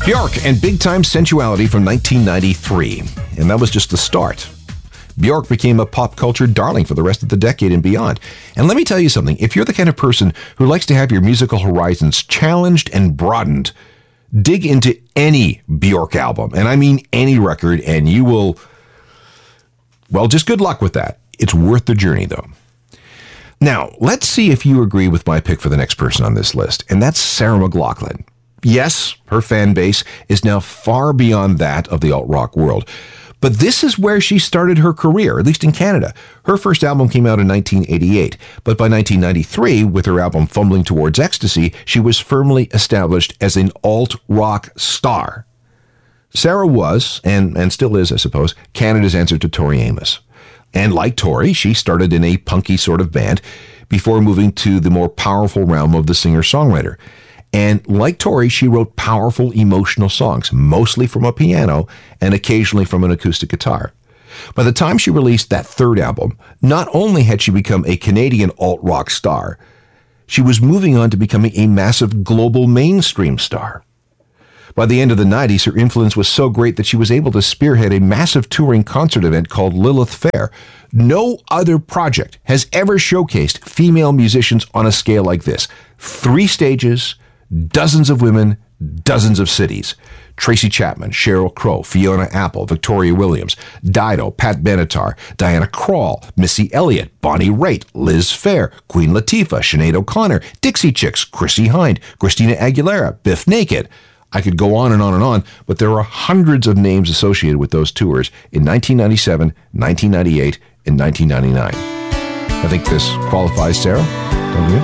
Bjork and Big Time Sensuality from 1993. And that was just the start. Bjork became a pop culture darling for the rest of the decade and beyond. And let me tell you something. If you're the kind of person who likes to have your musical horizons challenged and broadened, dig into any Bjork album. And I mean any record, and you will, well, just good luck with that. It's worth the journey, though. Now, let's see if you agree with my pick for the next person on this list, and that's Sarah McLachlan. Yes, her fan base is now far beyond that of the alt-rock world. But this is where she started her career, at least in Canada. Her first album came out in 1988, but by 1993, with her album Fumbling Towards Ecstasy, she was firmly established as an alt-rock star. Sarah was, and still is, I suppose, Canada's answer to Tori Amos. And like Tori, she started in a punky sort of band before moving to the more powerful realm of the singer-songwriter. And like Tori, she wrote powerful, emotional songs, mostly from a piano and occasionally from an acoustic guitar. By the time she released that third album, not only had she become a Canadian alt-rock star, she was moving on to becoming a massive global mainstream star. By the end of the 90s, her influence was so great that she was able to spearhead a massive touring concert event called Lilith Fair. No other project has ever showcased female musicians on a scale like this. 3 stages, dozens of women, dozens of cities. Tracy Chapman, Sheryl Crow, Fiona Apple, Victoria Williams, Dido, Pat Benatar, Diana Krall, Missy Elliott, Bonnie Raitt, Liz Phair, Queen Latifah, Sinead O'Connor, Dixie Chicks, Chrissie Hynde, Christina Aguilera, Biff Naked. I could go on and on and on, but there are hundreds of names associated with those tours in 1997, 1998, and 1999. I think this qualifies Sarah, don't you?